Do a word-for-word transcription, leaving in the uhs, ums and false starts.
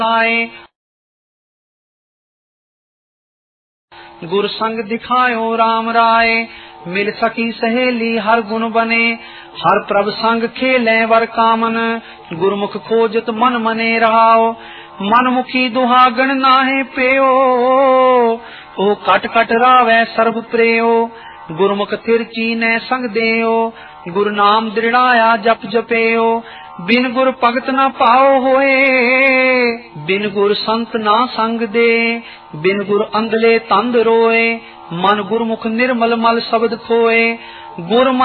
आए। गुर संग दिखायो राम राय, मिल सकी सहेली हर गुण बने। हर प्रभ संग खेले वर कामन, गुरमुख खोजत मन मने रहाओ। मनमुखी दुहागण नाहे पेयो, ओ कट कट रावै सर्व प्रेयो। गुरमुख तिरची ने संग देयो, गुरु नाम दृढ़ाया जप जपेयो। बिन गुर भगत न पाओ होए, बिन गुर संत ना संग दे। बिन गुर अंधले तंद रोए, मन गुरमुख निर्मल मल शब्द खोए। गुर